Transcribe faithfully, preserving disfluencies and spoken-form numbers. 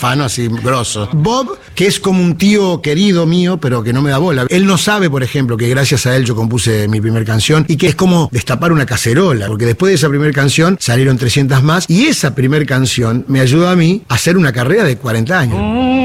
profano, así, grosso. Bob, que es como un tío querido mío, pero que no me da bola. Él no sabe, por ejemplo, que gracias a él yo compuse mi primer canción y que es como destapar una cacerola, porque después de esa primera canción salieron trescientas más y esa primer canción me ayudó a mí a hacer una carrera de cuarenta años.